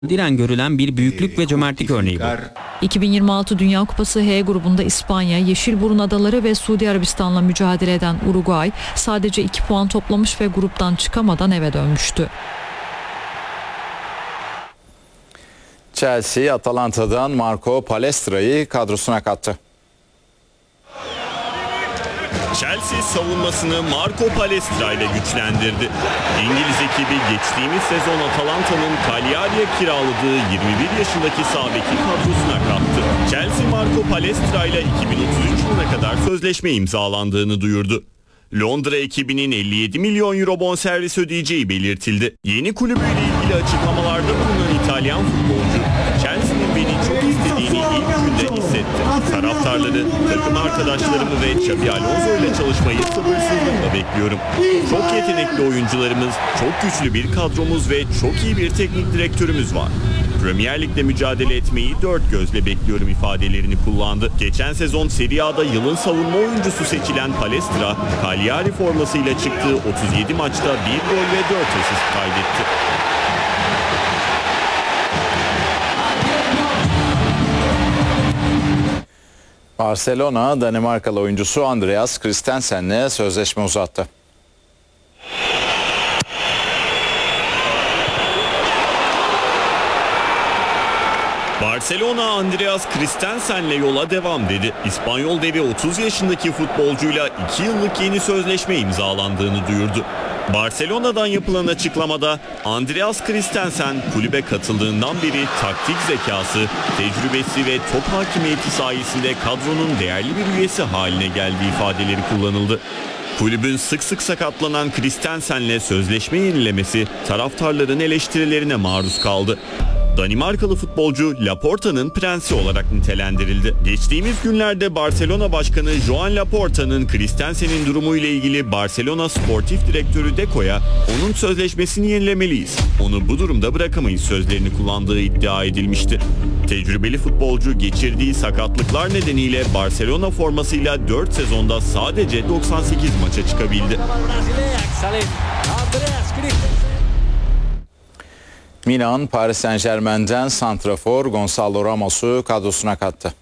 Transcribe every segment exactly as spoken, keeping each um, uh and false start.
diren görülen bir büyüklük ve cömertlik örneği bu. iki bin yirmi altı Dünya Kupası H grubunda İspanya, Yeşilburun Adaları ve Suudi Arabistan'la mücadele eden Uruguay sadece iki puan toplamış ve gruptan çıkamadan eve dönmüştü. Chelsea, Atalanta'dan Marco Palestra'yı kadrosuna kattı. Chelsea savunmasını Marco Palestra ile güçlendirdi. İngiliz ekibi geçtiğimiz sezon Atalanta'nın Cagliari'ye kiraladığı yirmi bir yaşındaki sağ beki kadrosuna kattı. Chelsea Marco Palestra ile iki bin otuz üç yılına kadar sözleşme imzalandığını duyurdu. Londra ekibinin elli yedi milyon euro bonservis ödeyeceği belirtildi. Yeni kulübüyle ilgili açıklamalarda bulunan İtalyan futbolcu, Chelsea'nin beni çok istediğini ilk günde hissetti. Taraftarları, takım arkadaşlarımı ve Xabi Alonso ile çalışmayı sabırsızlıkla bekliyorum. Çok yetenekli oyuncularımız, çok güçlü bir kadromuz ve çok iyi bir teknik direktörümüz var. Premier Lig'de mücadele etmeyi dört gözle bekliyorum ifadelerini kullandı. Geçen sezon Serie A'da yılın savunma oyuncusu seçilen Palestra, Cagliari formasıyla çıktığı otuz yedi maçta bir gol ve dört asist kaydetti. Barcelona, Danimarkalı oyuncusu Andreas Christensen'le sözleşme uzattı. Barcelona, Andreas Christensen'le yola devam dedi. İspanyol devi otuz yaşındaki futbolcuyla iki yıllık yeni sözleşme imzalandığını duyurdu. Barcelona'dan yapılan açıklamada Andreas Christensen kulübe katıldığından beri taktik zekası, tecrübesi ve top hakimiyeti sayesinde kadronun değerli bir üyesi haline geldiği ifadeleri kullanıldı. Kulübün sık sık sakatlanan Christensen'le sözleşme yenilemesi taraftarların eleştirilerine maruz kaldı. Danimarkalı futbolcu Laporta'nın prensi olarak nitelendirildi. Geçtiğimiz günlerde Barcelona Başkanı Joan Laporta'nın Christensen'in durumuyla ilgili Barcelona Sportif Direktörü Deco'ya onun sözleşmesini yenilemeliyiz, onu bu durumda bırakamayız sözlerini kullandığı iddia edilmişti. Tecrübeli futbolcu geçirdiği sakatlıklar nedeniyle Barcelona formasıyla dört sezonda sadece doksan sekiz maça çıkabildi. Milan, Paris Saint-Germain'den santrafor Gonçalo Ramos'u kadrosuna kattı.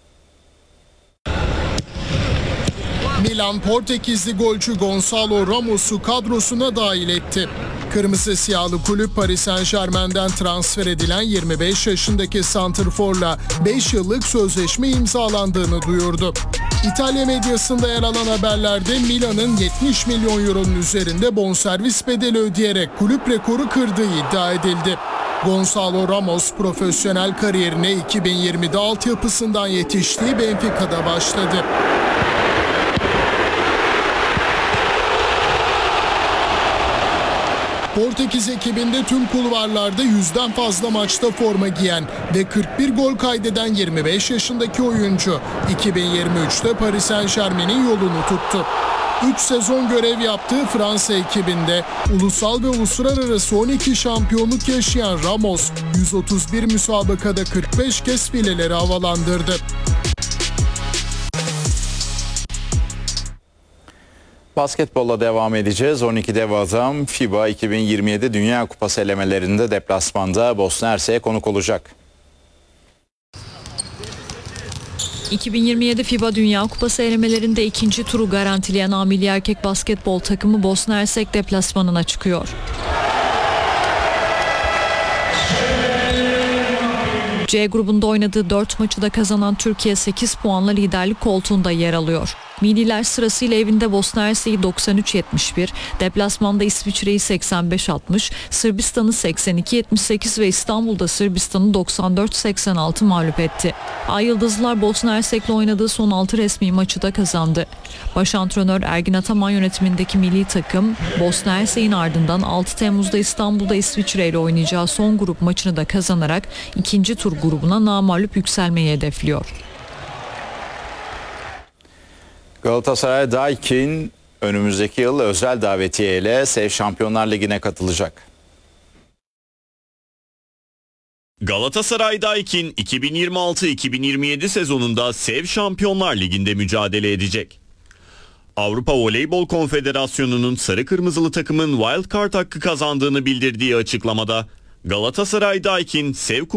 Milan, Portekizli golcü Gonçalo Ramos'u kadrosuna dahil etti. Kırmızı siyahlı kulüp Paris Saint-Germain'den transfer edilen yirmi beş yaşındaki santrforla beş yıllık sözleşme imzalandığını duyurdu. İtalya medyasında yer alan haberlerde Milan'ın yetmiş milyon euronun üzerinde bonservis bedeli ödeyerek kulüp rekoru kırdığı iddia edildi. Gonçalo Ramos profesyonel kariyerine iki bin yirmide altyapısından yetiştiği Benfica'da başladı. Portekiz ekibinde tüm kulvarlarda yüzden fazla maçta forma giyen ve kırk bir gol kaydeden yirmi beş yaşındaki oyuncu iki bin yirmi üçte Paris Saint-Germain'in yolunu tuttu. üç sezon görev yaptığı Fransa ekibinde ulusal ve uluslararası on iki şampiyonluk yaşayan Ramos, yüz otuz bir müsabakada kırk beş kez fileleri havalandırdı. Basketbolla devam edeceğiz. on iki dev adam FIBA iki bin yirmi yedi Dünya Kupası elemelerinde deplasmanda Bosna Hersek'e konuk olacak. iki bin yirmi yedi FIBA Dünya Kupası elemelerinde ikinci turu garantileyen A Milli Erkek Basketbol takımı Bosna Hersek deplasmanına çıkıyor. C grubunda oynadığı dört maçı da kazanan Türkiye sekiz puanla liderlik koltuğunda yer alıyor. Milliler sırasıyla evinde Bosna Hersek'i doksan üç yetmiş bir, deplasmanda İsviçre'yi seksen beş altmış, Sırbistan'ı seksen iki yetmiş sekiz ve İstanbul'da Sırbistan'ı doksan dört seksen altı mağlup etti. Ay Yıldızlılar Bosna Hersek'le oynadığı son altı resmi maçı da kazandı. Baş antrenör Ergin Ataman yönetimindeki milli takım Bosna Hersek'in ardından altı Temmuz'da İstanbul'da İsviçre ile oynayacağı son grup maçını da kazanarak ikinci tur grubuna namağlup yükselmeyi hedefliyor. Galatasaray Daikin önümüzdeki yıl özel davetiye ile Sev Şampiyonlar Ligi'ne katılacak. Galatasaray Daikin iki bin yirmi altı iki bin yirmi yedi sezonunda Sev Şampiyonlar Ligi'nde mücadele edecek. Avrupa Voleybol Konfederasyonu'nun sarı kırmızılı takımın wildcard hakkı kazandığını bildirdiği açıklamada Galatasaray Daikin Sev